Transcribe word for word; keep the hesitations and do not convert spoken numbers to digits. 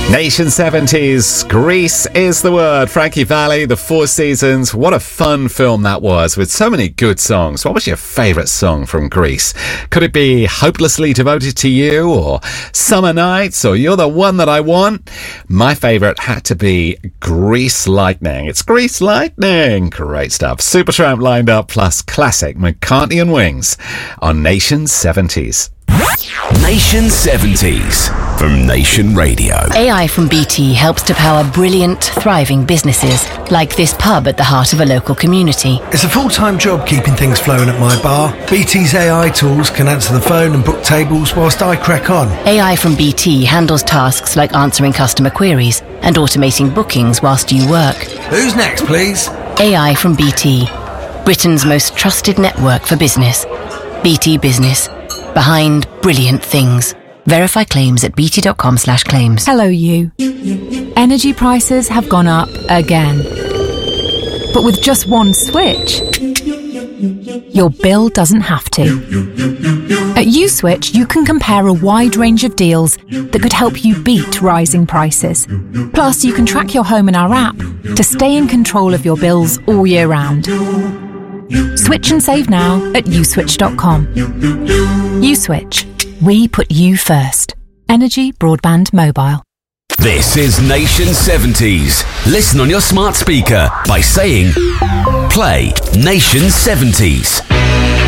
Nation seventies, Grease is the word. Frankie Valli, The Four Seasons. What a fun film that was, with so many good songs. What was your favourite song from Grease? Could it be Hopelessly Devoted to You, or Summer Nights, or You're the One That I Want? My favourite had to be Grease Lightning. It's Grease Lightning. Great stuff. Supertramp lined up, plus classic McCartney and Wings on Nation seventies. Nation seventies from Nation Radio. A I from B T helps to power brilliant, thriving businesses, like this pub at the heart of a local community. It's a full-time job keeping things flowing at my bar. B T's A I tools can answer the phone and book tables whilst I crack on. A I from B T handles tasks like answering customer queries and automating bookings whilst you work. Who's next, please? A I from B T, Britain's most trusted network for business. B T Business. Behind brilliant things. Verify claims at bt.com slash claims. Hello, you. Energy prices have gone up again. But with just one switch, your bill doesn't have to. At USwitch, you can compare a wide range of deals that could help you beat rising prices. Plus, you can track your home in our app to stay in control of your bills all year round. Switch and save now at uswitch dot com. USwitch. We put you first. Energy, broadband, mobile. This is Nation seventies. Listen on your smart speaker by saying, play Nation seventies.